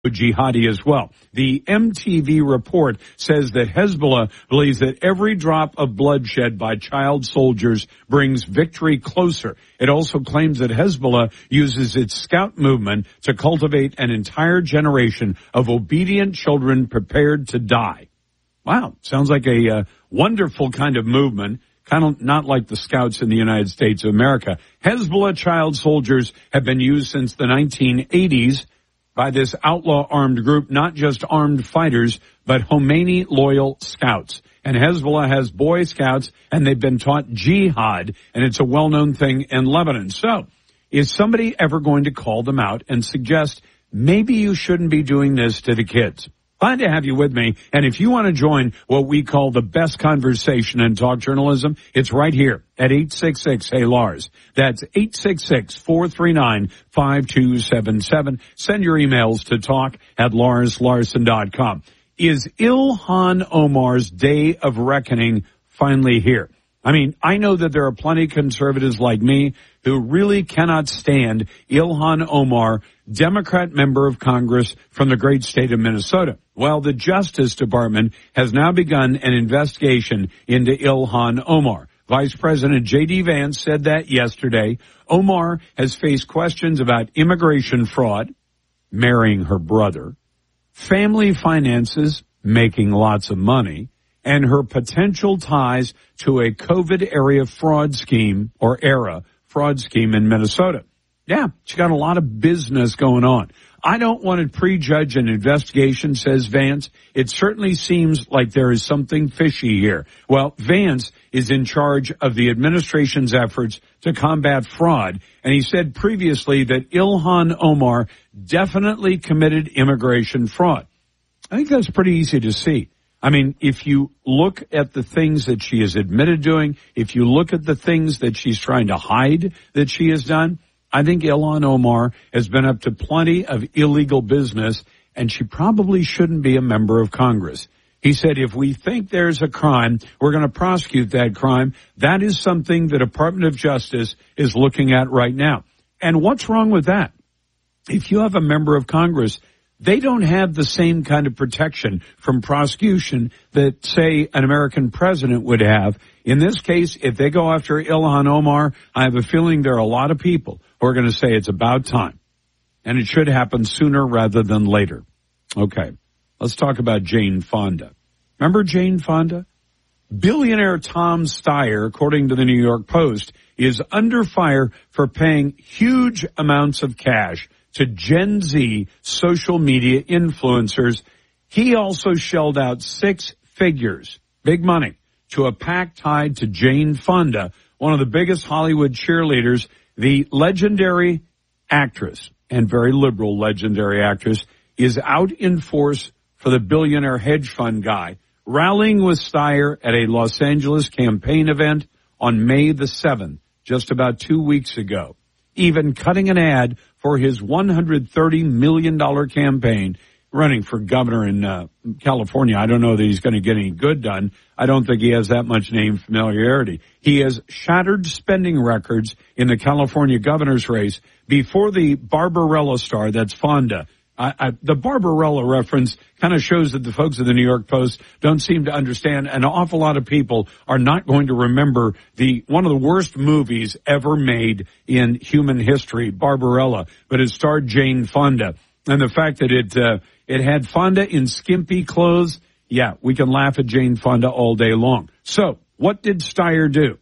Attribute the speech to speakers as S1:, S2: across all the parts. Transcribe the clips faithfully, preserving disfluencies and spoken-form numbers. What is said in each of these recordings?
S1: jihadi as well. The M T V report says that Hezbollah believes that every drop of bloodshed by child soldiers brings victory closer. It also claims that Hezbollah uses its scout movement to cultivate an entire generation of obedient children prepared to die. Wow, sounds like a uh, wonderful kind of movement. Kind of not like the scouts in the United States of America. Hezbollah child soldiers have been used since the nineteen eighties by this outlaw armed group, not just armed fighters, but Khomeini loyal scouts. And Hezbollah has Boy Scouts, and they've been taught jihad, and it's a well-known thing in Lebanon. So, is somebody ever going to call them out and suggest maybe you shouldn't be doing this to the kids? Glad to have you with me. And if you want to join what we call the best conversation in talk journalism, it's right here at eight six six, hey Lars. That's eight six six, four three nine, five two seven seven. Send your emails to talk at lars larson dot com. Is Ilhan Omar's day of reckoning finally here? I mean, I know that there are plenty of conservatives like me who really cannot stand Ilhan Omar, Democrat member of Congress from the great state of Minnesota. Well, the Justice Department has now begun an investigation into Ilhan Omar. Vice President J D. Vance said that yesterday. Omar has faced questions about immigration fraud, marrying her brother, family finances, making lots of money, and her potential ties to a COVID-area fraud scheme or era fraud scheme in Minnesota. Yeah, she got a lot of business going on. I don't want to prejudge an investigation, says Vance. It certainly seems like there is something fishy here. Well, Vance is in charge of the administration's efforts to combat fraud, and he said previously that Ilhan Omar definitely committed immigration fraud. I think that's pretty easy to see. I mean, if you look at the things that she has admitted doing, if you look at the things that she's trying to hide that she has done, I think Ilhan Omar has been up to plenty of illegal business, and she probably shouldn't be a member of Congress. He said, if we think there's a crime, we're going to prosecute that crime. That is something the Department of Justice is looking at right now. And what's wrong with that? If you have a member of Congress, they don't have the same kind of protection from prosecution that, say, an American president would have. In this case, if they go after Ilhan Omar, I have a feeling there are a lot of people who are going to say it's about time. And it should happen sooner rather than later. Okay, let's talk about Jane Fonda. Remember Jane Fonda? Billionaire Tom Steyer, according to the New York Post, is under fire for paying huge amounts of cash to Gen Z social media influencers. He also shelled out six figures, big money, to a PAC tied to Jane Fonda, one of the biggest Hollywood cheerleaders. The legendary actress, and very liberal legendary actress, is out in force for the billionaire hedge fund guy, rallying with Steyer at a Los Angeles campaign event on May the seventh, just about two weeks ago. Even cutting an ad for his one hundred thirty million dollars campaign running for governor in uh, California. I don't know that he's going to get any good done. I don't think he has that much name familiarity. He has shattered spending records in the California governor's race before the Barbarella star, that's Fonda. I, I, the Barbarella reference kind of shows that the folks at the New York Post don't seem to understand. An awful lot of people are not going to remember the one of the worst movies ever made in human history, Barbarella, but it starred Jane Fonda. And the fact that it uh, it had Fonda in skimpy clothes, yeah, we can laugh at Jane Fonda all day long. So what did Steyer do?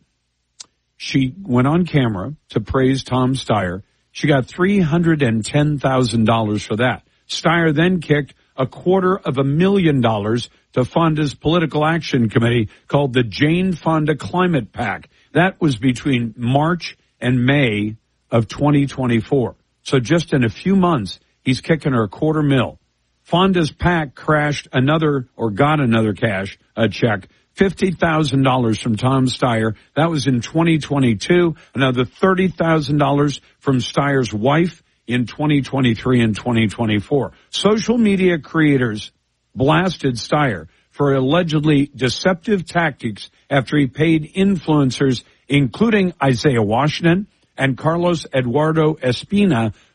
S1: She went on camera to praise Tom Steyer. She got three hundred ten thousand dollars for that. Steyer then kicked a quarter of a million dollars to Fonda's political action committee called the Jane Fonda Climate PAC. That was between March and May of twenty twenty-four. So just in a few months, he's kicking her a quarter mil. Fonda's PAC crashed another, or got another cash, a check, fifty thousand dollars from Tom Steyer. That was in twenty twenty-two. Another thirty thousand dollars from Steyer's wife in twenty twenty-three and twenty twenty-four. Social media creators blasted Steyer for allegedly deceptive tactics after he paid influencers, including Isaiah Washington and Carlos Eduardo Espina,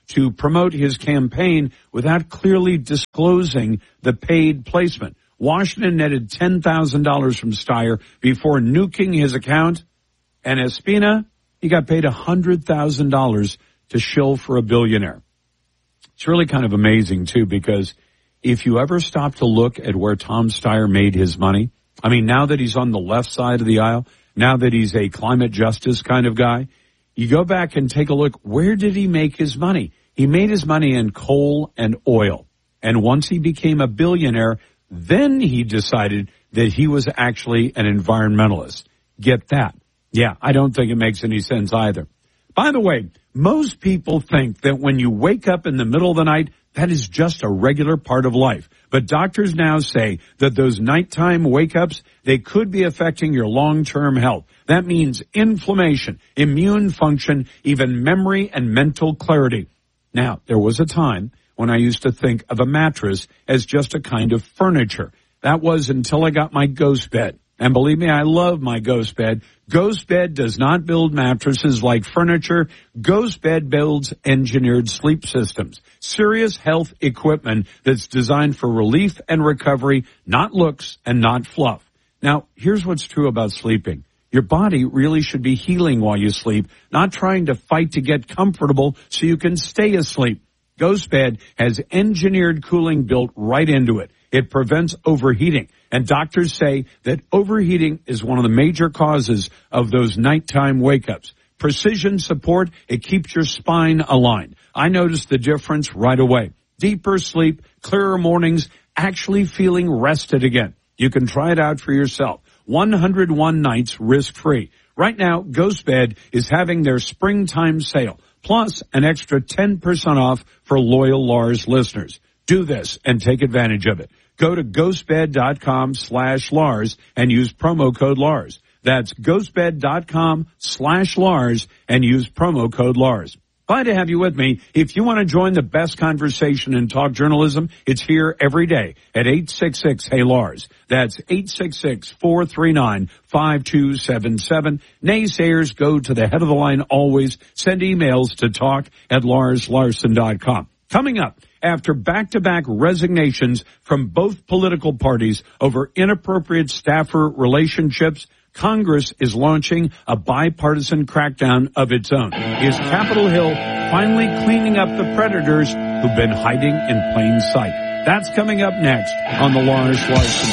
S1: to promote his campaign without clearly disclosing the paid placement. Washington netted ten thousand dollars from Steyer before nuking his account. And Espina, he got paid one hundred thousand dollars to shill for a billionaire. It's really kind of amazing, too, because if you ever stop to look at where Tom Steyer made his money, I mean, now that he's on the left side of the aisle, now that he's a climate justice kind of guy, you go back and take a look, where did he make his money? He made his money in coal and oil. And once he became a billionaire, then he decided that he was actually an environmentalist. Get that? Yeah, I don't think it makes any sense either. By the way, most people think that when you wake up in the middle of the night, that is just a regular part of life. But doctors now say that those nighttime wake-ups, they could be affecting your long-term health. That means inflammation, immune function, even memory and mental clarity. Now, there was a time when I used to think of a mattress as just a kind of furniture. That was until I got my ghost bed. And believe me, I love my Ghost Bed. Ghost Bed does not build mattresses like furniture. Ghost Bed builds engineered sleep systems. Serious health equipment that's designed for relief and recovery, not looks and not fluff. Now, here's what's true about sleeping. Your body really should be healing while you sleep, not trying to fight to get comfortable so you can stay asleep. Ghost Bed has engineered cooling built right into it. It prevents overheating. And doctors say that overheating is one of the major causes of those nighttime wake-ups. Precision support, it keeps your spine aligned. I noticed the difference right away. Deeper sleep, clearer mornings, actually feeling rested again. You can try it out for yourself. one hundred one nights risk-free. Right now, Ghost Bed is having their springtime sale, plus an extra ten percent off for loyal Lars listeners. Do this and take advantage of it. Go to ghostbed.com slash Lars and use promo code Lars. That's ghostbed.com slash Lars and use promo code Lars. Glad to have you with me. If you want to join the best conversation in talk journalism, it's here every day at eight six six, hey Lars. That's eight six six, four three nine, five two seven seven. Naysayers go to the head of the line always. Send emails to talk at lars larson dot com. Coming up, after back-to-back resignations from both political parties over inappropriate staffer relationships, Congress is launching a bipartisan crackdown of its own. Is Capitol Hill finally cleaning up the predators who've been hiding in plain sight? That's coming up next on the Lars Larson